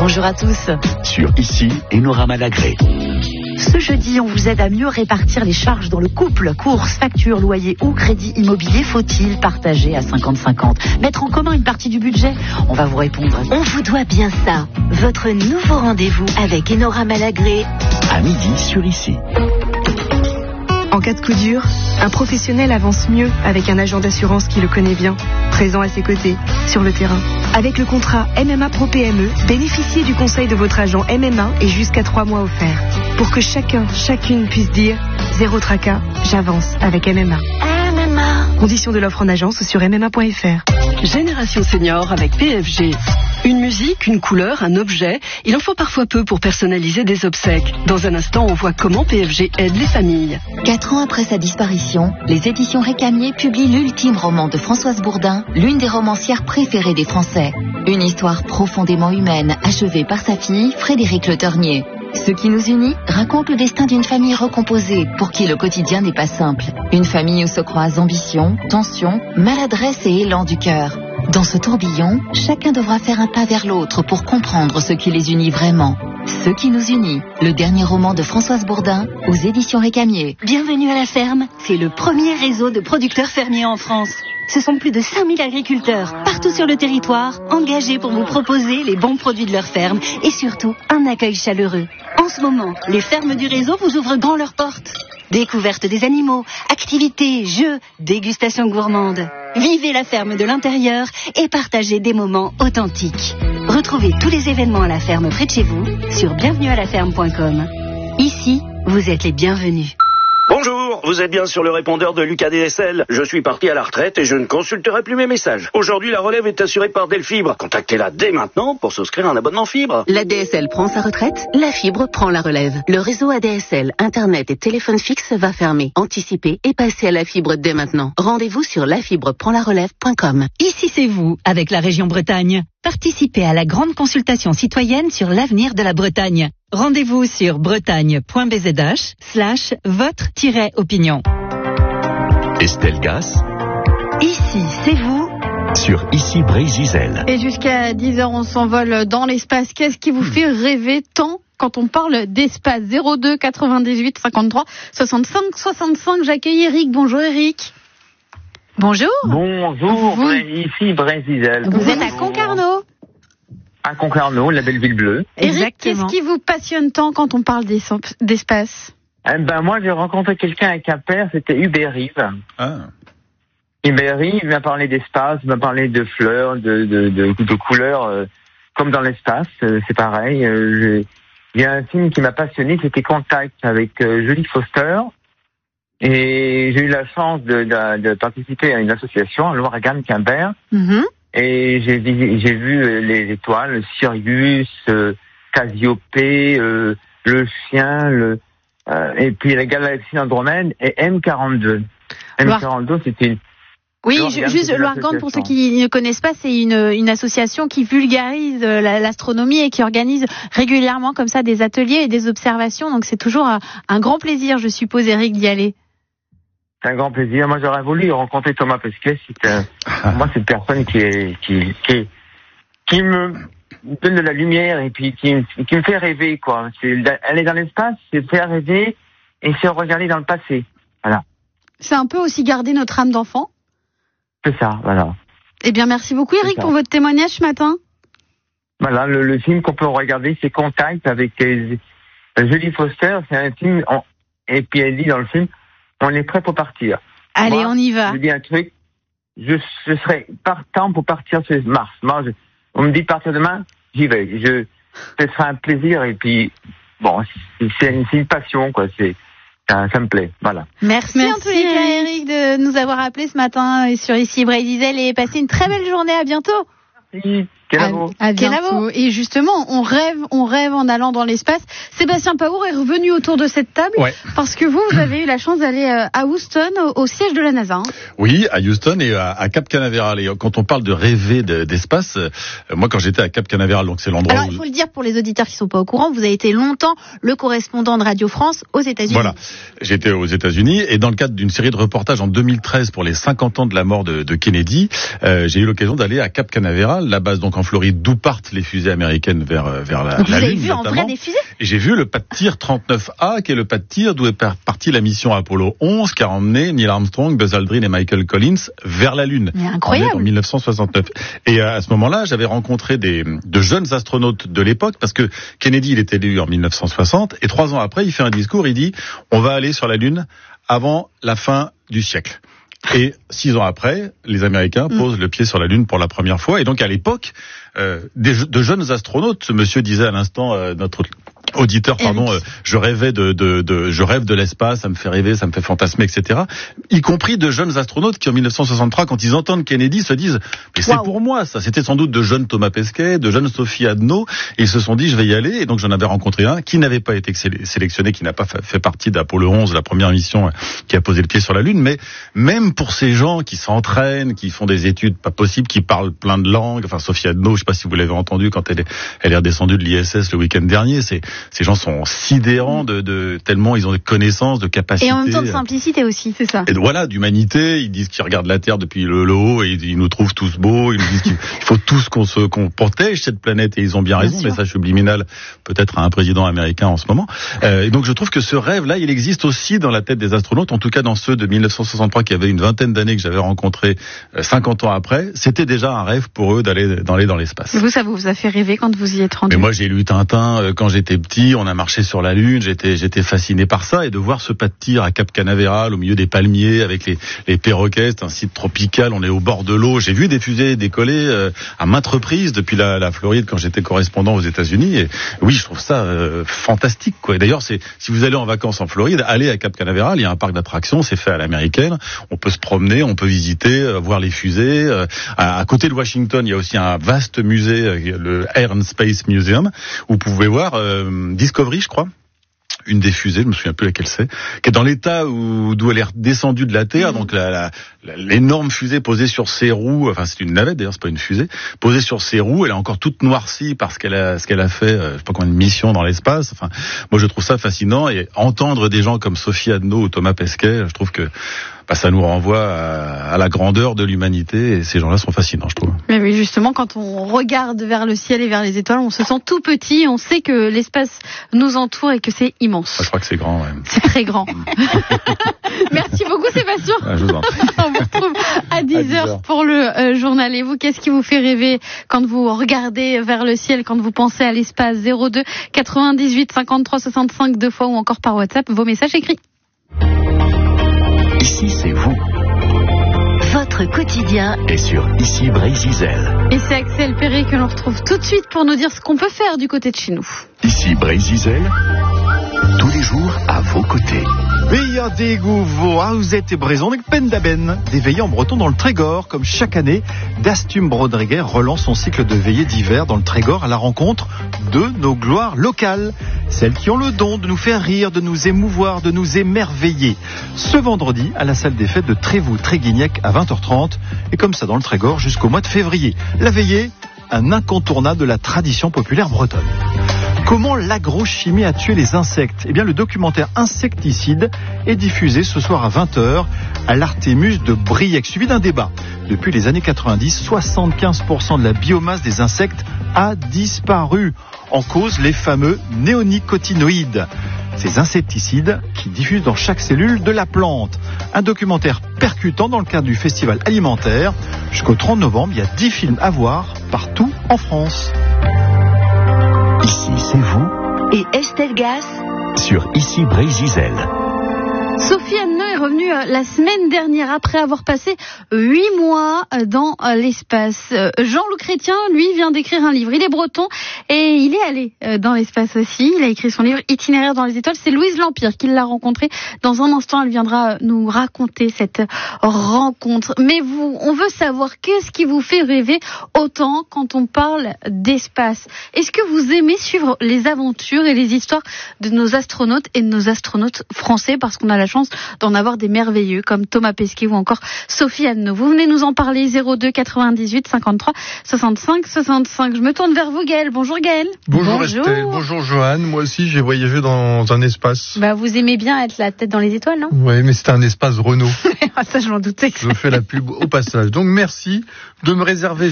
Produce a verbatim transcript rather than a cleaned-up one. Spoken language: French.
Bonjour à tous. Sur Ici, Enora Malagré. Ce jeudi, on vous aide à mieux répartir les charges dans le couple. Courses, factures, loyer ou crédit immobilier, faut-il partager à cinquante cinquante? Mettre en commun une partie du budget? On va vous répondre. On vous doit bien ça. Votre nouveau rendez-vous avec Enora Malagré. À midi sur Ici. En cas de coup dur, un professionnel avance mieux avec un agent d'assurance qui le connaît bien, présent à ses côtés, sur le terrain. Avec le contrat M M A Pro P M E, bénéficiez du conseil de votre agent M M A et jusqu'à trois mois offerts. Pour que chacun, chacune puisse dire « Zéro tracas, j'avance avec M M A ». M M A. Conditions de l'offre en agence ou sur m m a point f r. Génération Senior avec P F G. Une musique, une couleur, un objet, il en faut parfois peu pour personnaliser des obsèques. Dans un instant, on voit comment P F G aide les familles. Quatre ans après sa disparition, les éditions Récamier publient l'ultime roman de Françoise Bourdin, l'une des romancières préférées des Français. Une histoire profondément humaine, achevée par sa fille, Frédéric Le Ternier. Ce qui nous unit raconte le destin d'une famille recomposée, pour qui le quotidien n'est pas simple. Une famille où se croisent ambition, tension, maladresse et élan du cœur. Dans ce tourbillon, chacun devra faire un pas vers l'autre pour comprendre ce qui les unit vraiment. Ce qui nous unit, le dernier roman de Françoise Bourdin, aux éditions Récamier. Bienvenue à la ferme, c'est le premier réseau de producteurs fermiers en France. Ce sont plus de cinq mille agriculteurs, partout sur le territoire, engagés pour vous proposer les bons produits de leur ferme et surtout un accueil chaleureux. En ce moment, les fermes du réseau vous ouvrent grand leurs portes. Découverte des animaux, activités, jeux, dégustation gourmande. Vivez la ferme de l'intérieur et partagez des moments authentiques. Retrouvez tous les événements à la ferme près de chez vous sur bienvenue à la ferme point com. Ici, vous êtes les bienvenus. Bonjour, vous êtes bien sur le répondeur de Lucas D S L. Je suis parti à la retraite et je ne consulterai plus mes messages. Aujourd'hui, la relève est assurée par Delfibre. Contactez-la dès maintenant pour souscrire un abonnement fibre. La D S L prend sa retraite, la fibre prend la relève. Le réseau A D S L, Internet et téléphone fixe va fermer. Anticipez et passez à la fibre dès maintenant. Rendez-vous sur la fibre prend la relève point com. Ici c'est vous, avec la région Bretagne. Participez à la grande consultation citoyenne sur l'avenir de la Bretagne. Rendez-vous sur bretagne point b z h slash votre-opinion. Estelle Gas. Ici, c'est vous. Sur Ici Brésil. Et jusqu'à dix heures, on s'envole dans l'espace. Qu'est-ce qui vous fait rêver tant quand on parle d'espace? Zéro deux quatre-vingt-dix-huit cinquante-trois soixante-cinq soixante-cinq. J'accueille Eric. Bonjour Eric. Bonjour. Bonjour, vous... ici Brésil. Vous, vous êtes à Concarneau. À Concarneau, la belle ville bleue. Eric, qu'est-ce qui vous passionne tant quand on parle d'espace? Eh ben, moi, j'ai rencontré quelqu'un à Quimper, c'était Hubert Rive. Ah. Hubert Rive m'a parlé d'espace, m'a parlé de fleurs, de, de, de, de couleurs, euh, comme dans l'espace, euh, c'est pareil. Euh, il y a un film qui m'a passionné, c'était Contact, avec euh, Julie Foster. Et j'ai eu la chance de, de, de participer à une association à Loire-Garonne-Quimper. Mm-hmm. Et j'ai, j'ai vu les étoiles, Sirius, euh, Cassiopée, euh, le chien, le, euh, et puis la galaxie Andromède et M quarante-deux. M quarante-deux, c'était une... Oui, Loire-Garonne, juste Loire-Garonne, pour ceux qui ne connaissent pas, c'est une, une association qui vulgarise l'astronomie et qui organise régulièrement comme ça des ateliers et des observations. Donc c'est toujours un, un grand plaisir, je suppose, Eric, d'y aller. C'est un grand plaisir. Moi, j'aurais voulu rencontrer Thomas Pesquet. C'est un, moi, c'est une personne qui est, qui, qui, qui me donne de la lumière et puis qui, qui me fait rêver, quoi. C'est, aller dans l'espace, c'est faire rêver et c'est regarder dans le passé. Voilà. C'est un peu aussi garder notre âme d'enfant. C'est ça, voilà. Eh bien, merci beaucoup, Eric, pour votre témoignage ce matin. Voilà, le, le film qu'on peut regarder, c'est Contact avec euh, Julie Foster. C'est un film, on, et puis elle dit dans le film, on est prêt pour partir. Allez, moi, on y va. Je dis un truc, je, je serai partant pour partir sur Mars. Moi, je, on me dit de partir demain, j'y vais. Je, ce sera un plaisir et puis, bon, c'est une, c'est une passion, quoi. C'est, ça, ça me plaît, voilà. Merci, Merci en tous les cas, Eric, de nous avoir appelés ce matin sur Ici Brésil et passez une très belle journée. À bientôt. Merci. À, à bientôt. Et justement, on rêve, on rêve en allant dans l'espace. Sébastien Paour est revenu autour de cette table ouais. parce que vous, vous avez eu la chance d'aller à Houston, au, au siège de la NASA. Hein. Oui, à Houston et à, à Cap Canaveral. Et quand on parle de rêver de, d'espace, euh, moi, quand j'étais à Cap Canaveral, donc c'est l'endroit. Alors, où... il faut le dire pour les auditeurs qui sont pas au courant, vous avez été longtemps le correspondant de Radio France aux États-Unis. Voilà, j'étais aux États-Unis et dans le cadre d'une série de reportages en deux mille treize pour les cinquante ans de la mort de, de Kennedy, euh, j'ai eu l'occasion d'aller à Cap Canaveral, la base donc en Floride, d'où partent les fusées américaines vers vers la, Donc la vous avez Lune, vu notamment. en vrai des fusées ? Et j'ai vu le pas de tir trente-neuf A, qui est le pas de tir d'où est partie la mission Apollo onze, qui a emmené Neil Armstrong, Buzz Aldrin et Michael Collins vers la Lune. Mais incroyable. En dix-neuf cent soixante-neuf. Et à ce moment-là, j'avais rencontré des de jeunes astronautes de l'époque, parce que Kennedy, il était élu en dix-neuf cent soixante, et trois ans après, il fait un discours, il dit « On va aller sur la Lune avant la fin du siècle ». Et six ans après, les Américains mmh. posent le pied sur la Lune pour la première fois. Et donc, à l'époque, euh, des, de jeunes astronautes, ce monsieur disait à l'instant, euh, notre auditeur, pardon, euh, je rêvais de, de, de, je rêve de l'espace, ça me fait rêver, ça me fait fantasmer, et cetera. Y compris de jeunes astronautes qui, en dix-neuf cent soixante-trois, quand ils entendent Kennedy, se disent, mais c'est wow. pour moi, ça. C'était sans doute de jeunes Thomas Pesquet, de jeunes Sophie Adno, et ils se sont dit, je vais y aller. Et donc, j'en avais rencontré un qui n'avait pas été sélectionné, qui n'a pas fait partie d'Apollo onze, la première mission qui a posé le pied sur la Lune. Mais même pour ces gens qui s'entraînent, qui font des études pas possibles, qui parlent plein de langues, enfin, Sophie Adno, je sais pas si vous l'avez entendu quand elle est, elle est redescendue de l'I S S le week-end dernier, c'est, ces gens sont sidérants de, de tellement ils ont des connaissances, de capacités. Et en même temps de simplicité aussi, c'est ça. Et voilà, d'humanité. Ils disent qu'ils regardent la Terre depuis le, le haut et ils nous trouvent tous beaux. Ils nous disent qu'il faut tous qu'on se qu'on protège cette planète et ils ont bien raison. Bien message subliminal peut-être à un président américain en ce moment. Euh, et donc je trouve que ce rêve-là, il existe aussi dans la tête des astronautes, en tout cas dans ceux de dix-neuf cent soixante-trois qui avaient une vingtaine d'années que j'avais rencontrés euh, cinquante ans après. C'était déjà un rêve pour eux d'aller d'aller dans l'espace. Vous, ça vous a fait rêver quand vous y êtes rendu? Mais moi, j'ai lu Tintin euh, quand j'étais petit. On a marché sur la Lune. J'étais, j'étais fasciné par ça et de voir ce pas de tir à Cap Canaveral au milieu des palmiers avec les, les perroquets. C'est un site tropical. On est au bord de l'eau. J'ai vu des fusées décoller euh, à maintes reprises depuis la, la Floride quand j'étais correspondant aux États-Unis. Et oui, je trouve ça euh, fantastique, quoi. Et d'ailleurs, c'est si vous allez en vacances en Floride, allez à Cap Canaveral. Il y a un parc d'attractions. C'est fait à l'américaine. On peut se promener, on peut visiter, euh, voir les fusées. Euh, à, à côté de Washington, il y a aussi un vaste musée, euh, le Air and Space Museum, où vous pouvez voir euh, Discovery, je crois. Une des fusées, je me souviens plus laquelle c'est, qui est dans l'état où d'où elle est descendue de la Terre, mmh. donc la, la, la, l'énorme fusée posée sur ses roues, enfin c'est une navette d'ailleurs, c'est pas une fusée, posée sur ses roues, elle est encore toute noircie parce qu'elle a ce qu'elle a fait, euh, je sais pas combien de missions dans l'espace. Enfin, moi je trouve ça fascinant et entendre des gens comme Sophie Adno ou Thomas Pesquet, je trouve que bah, ça nous renvoie à, à la grandeur de l'humanité et ces gens-là sont fascinants, je trouve. Mais oui, justement, quand on regarde vers le ciel et vers les étoiles, on se sent tout petit, on sait que l'espace nous entoure et que c'est immense. Ah, je crois que c'est grand, ouais. C'est très grand. Merci beaucoup, Sébastien. Ah, je vous en prie. On vous retrouve à dix heures pour le euh, journal. Et vous, qu'est-ce qui vous fait rêver quand vous regardez vers le ciel, quand vous pensez à l'espace? Zéro deux quatre-vingt-dix-huit cinquante-trois soixante-cinq deux fois ou encore par WhatsApp, vos messages écrits. Ici, c'est vous. Votre quotidien est sur Ici Brézizel. Et c'est Axel Perret que l'on retrouve tout de suite pour nous dire ce qu'on peut faire du côté de chez nous. Ici Brézizel, tous les jours à vos côtés. Veilla des Gouveaux, Aouzet et Brézon, avec Pendaben, des veillées en breton dans le Trégor. Comme chaque année, Dastum Brodreguer relance son cycle de veillées d'hiver dans le Trégor à la rencontre de nos gloires locales. Celles qui ont le don de nous faire rire, de nous émouvoir, de nous émerveiller. Ce vendredi, à la salle des fêtes de Trévoux-Tréguignec à vingt heures trente. Et comme ça dans le Trégor jusqu'au mois de février. La veillée, un incontournable de la tradition populaire bretonne. Comment l'agrochimie a tué les insectes? Eh bien, le documentaire Insecticide est diffusé ce soir à vingt heures à l'Artémus de Briec, suivi d'un débat. Depuis les années quatre-vingt-dix, soixante-quinze pour cent de la biomasse des insectes a disparu. En cause, les fameux néonicotinoïdes. Ces insecticides qui diffusent dans chaque cellule de la plante. Un documentaire percutant dans le cadre du festival alimentaire. Jusqu'au trente novembre, il y a dix films à voir partout en France. Ici, c'est vous. Et Estelle Gas Sur Ici Brézizel. Sophie Adno est revenue la semaine dernière après avoir passé huit mois dans l'espace. Jean-Loup Chrétien, lui, vient d'écrire un livre. Il est breton et il est allé dans l'espace aussi. Il a écrit son livre Itinéraire dans les étoiles. C'est Louise Lampire qui l'a rencontré. Dans un instant, elle viendra nous raconter cette rencontre. Mais vous, on veut savoir qu'est-ce qui vous fait rêver autant quand on parle d'espace. Est-ce que vous aimez suivre les aventures et les histoires de nos astronautes et de nos astronautes français parce qu'on a la chance d'en avoir des merveilleux comme Thomas Pesquet ou encore Sophie Adno. Vous venez nous en parler. Zéro deux quatre-vingt-dix-huit cinquante-trois soixante-cinq soixante-cinq. Je me tourne vers vous, Gaël. Bonjour Gaël. Bonjour, bonjour Estelle. Bonjour Joanne. Moi aussi j'ai voyagé dans un espace. Bah vous aimez bien être la tête dans les étoiles, non? Oui, mais c'était un espace Renault. Ça je m'en doutais. Je fais la pub au passage. Donc merci de me réserver